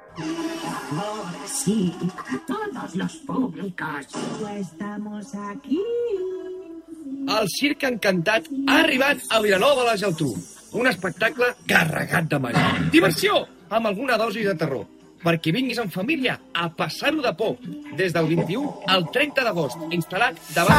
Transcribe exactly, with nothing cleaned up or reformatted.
Ahora sí, todos los públicos. Estamos aquí. El Circ Encantat ha arribat a Vilanova de la Geltrú. Un espectacle carregat de màgia. Diversió, amb alguna dosi de terror. Perquè vinguis en família a passar-ho de por. Des del vint-i-u al trenta d'agost, instal·lat davant